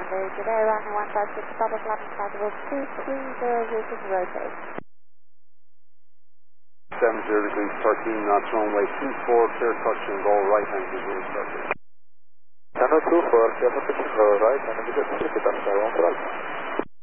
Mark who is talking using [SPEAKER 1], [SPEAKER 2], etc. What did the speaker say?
[SPEAKER 1] Very good day, runway 156, double flapping possible 2300 rotate.
[SPEAKER 2] 70 degrees 13 knots, runway 24, clear touch and go right hand degrees 30.
[SPEAKER 3] Channel 24, clear touch and go right, and we just keep it up, sir, 1 for Alpha.